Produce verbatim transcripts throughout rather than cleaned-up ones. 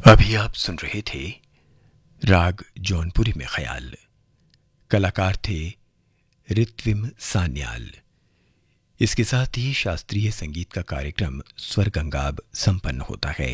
अभी आप सुन रहे थे राग जौनपुरी में ख्याल। कलाकार थे ऋत्विम सान्याल। इसके साथ ही शास्त्रीय संगीत का कार्यक्रम स्वर गंगाब संपन्न होता है।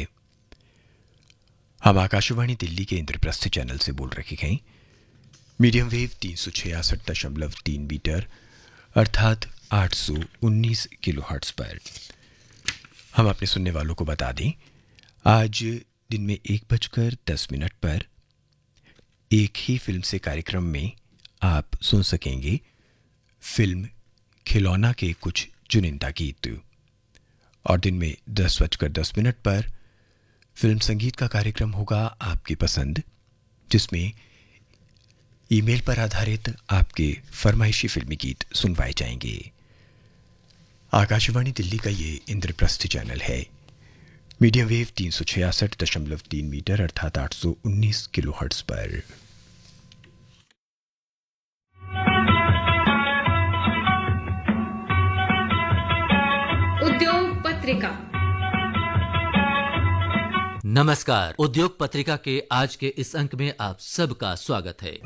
हम आकाशवाणी दिल्ली के इंद्रप्रस्थ चैनल से बोल रहे हैं। मीडियम वेव तीन सौ छियासठ दशमलव तीन मीटर अर्थात आठ सौ उन्नीस किलो हर्ट्ज पर। हम अपने सुनने वालों को बता दें, आज दिन में एक बजकर दस मिनट पर एक ही फिल्म से कार्यक्रम में आप सुन सकेंगे फिल्म खिलौना के कुछ चुनिंदा गीत। और दिन में दस बजकर दस मिनट पर फिल्म संगीत का कार्यक्रम होगा आपकी पसंद, जिसमें ईमेल पर आधारित आपके फरमाइशी फिल्मी गीत सुनवाए जाएंगे। आकाशवाणी दिल्ली का ये इंद्रप्रस्थ चैनल है। मीडियम वेव तीन सौ छियासठ दशमलव तीन मीटर अर्थात आठ सौ उन्नीस किलो हर्ट्ज पर। उद्योग पत्रिका। नमस्कार। उद्योग पत्रिका के आज के इस अंक में आप सबका स्वागत है।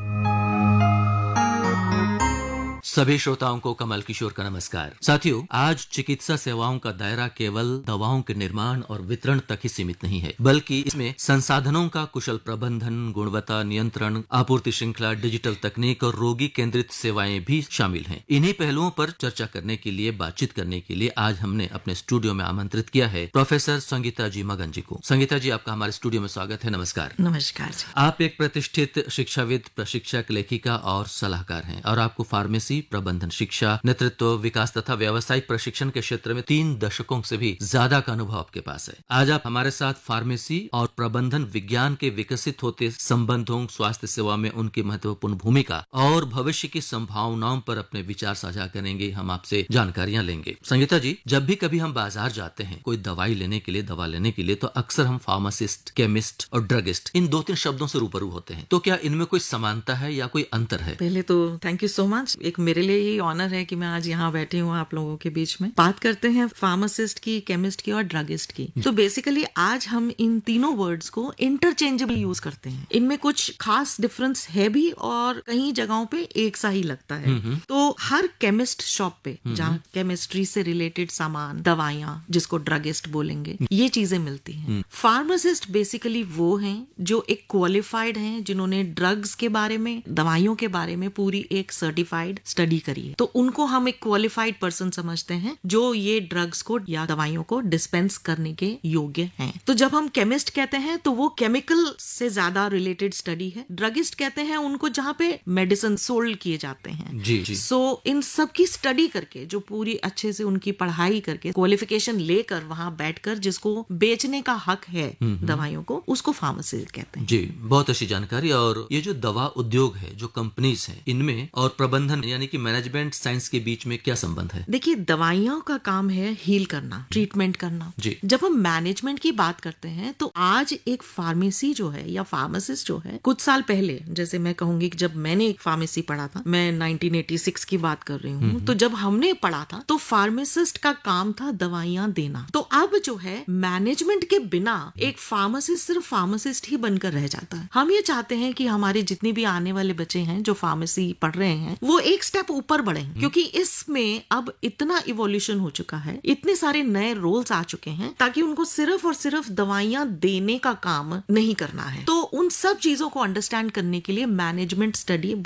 सभी श्रोताओं को कमल किशोर का नमस्कार। साथियों, आज चिकित्सा सेवाओं का दायरा केवल दवाओं के निर्माण और वितरण तक ही सीमित नहीं है, बल्कि इसमें संसाधनों का कुशल प्रबंधन, गुणवत्ता नियंत्रण, आपूर्ति श्रृंखला, डिजिटल तकनीक और रोगी केंद्रित सेवाएं भी शामिल हैं। इन्हीं पहलुओं पर चर्चा करने के लिए, बातचीत करने के लिए आज हमने अपने स्टूडियो में आमंत्रित किया है प्रोफेसर संगीता जी मगन जी को। संगीता जी, आपका हमारे स्टूडियो में स्वागत है। नमस्कार। नमस्कार जी। आप एक प्रतिष्ठित शिक्षाविद, प्रशिक्षक, लेखिका और सलाहकार हैं और आपको फार्मेसी, प्रबंधन शिक्षा, नेतृत्व, विकास तथा व्यावसायिक प्रशिक्षण के क्षेत्र में तीन दशकों से भी ज्यादा का अनुभव आपके पास है। आज आप हमारे साथ फार्मेसी और प्रबंधन विज्ञान के विकसित होते संबंधों, स्वास्थ्य सेवा में उनकी महत्वपूर्ण भूमिका और भविष्य की संभावनाओं पर अपने विचार साझा करेंगे। हम आपसे जानकारियां लेंगे। संगीता जी, जब भी कभी हम बाजार जाते हैं कोई दवाई लेने के लिए, दवा लेने के लिए, तो अक्सर हम फार्मासिस्ट, केमिस्ट और ड्रगिस्ट इन दो तीन शब्दों से रूबरू होते हैं। तो क्या इनमें कोई समानता है या कोई अंतर है? पहले तो थैंक यू सो मच। एक मेरे लिए ही ऑनर है कि मैं आज यहाँ बैठी हूँ आप लोगों के बीच में। बात करते हैं फार्मासिस्ट की, केमिस्ट की और ड्रगिस्ट की। तो बेसिकली आज हम इन तीनों वर्ड्स को इंटरचेंजेबल यूज करते हैं। इनमें कुछ खास डिफरेंस है भी और कई जगहों पे एक सा ही लगता है। तो हर केमिस्ट शॉप पे जहाँ केमिस्ट्री से रिलेटेड सामान, दवाइयाँ, जिसको ड्रगिस्ट बोलेंगे, ये चीजें मिलती हैं। फार्मासिस्ट बेसिकली वो हैं जो एक क्वालिफाइड हैं, जिन्होंने ड्रग्स के बारे में, दवाइयों के बारे में पूरी एक सर्टिफाइड स्टडी करी है। तो उनको हम एक क्वालिफाइड पर्सन समझते हैं जो ये ड्रग्स को या दवाइयों को डिस्पेंस करने के योग्य हैं। तो जब हम केमिस्ट कहते हैं तो वो केमिकल से ज्यादा रिलेटेड स्टडी है। ड्रगिस्ट कहते हैं उनको जहाँ पे मेडिसिन सोल्ड किए जाते हैं। जी जी। सो इन सब की स्टडी करके, जो पूरी अच्छे से उनकी पढ़ाई करके, क्वालिफिकेशन लेकर वहां बैठकर जिसको बेचने का हक है दवाइयों को, उसको फार्मासिस्ट कहते हैं। जी, बहुत अच्छी जानकारी। और ये जो दवा उद्योग है, जो कंपनीज है, इनमें और प्रबंधन यानी कि मैनेजमेंट साइंस के बीच में क्या संबंध है? देखिए, दवाइयों का काम है हील करना, ट्रीटमेंट करना। जी। जब जब हम मैनेजमेंट की बात करते हैं तो आज एक फार्मेसी जो है या फार्मासिस्ट जो है, कुछ साल पहले, जैसे मैं कहूंगी कि जब मैंने एक फार्मेसी पढ़ा था, मैं नाइनटीन एटी सिक्स की बात कर रही हूँ, तो जब हमने पढ़ा था तो फार्मासिस्ट का काम था दवाइयां देना। तो अब जो है मैनेजमेंट के बिना एक फार्मासिस्ट सिर्फ फार्मासिस्ट ही बनकर रह जाता है। हम ये चाहते हैं कि हमारे जितने भी आने वाले बच्चे हैं जो फार्मेसी पढ़ रहे हैं, वो एक स्टेप ऊपर बढ़े, क्योंकि इसमें अब इतना इवोल्यूशन हो चुका है, इतने सारे नए रोल्स आ चुके हैं, ताकि उनको सिर्फ और सिर्फ दवाइयां देने का काम नहीं करना है। तो उन सब चीजों को अंडरस्टैंड करने के लिए मैनेजमेंट स्टडी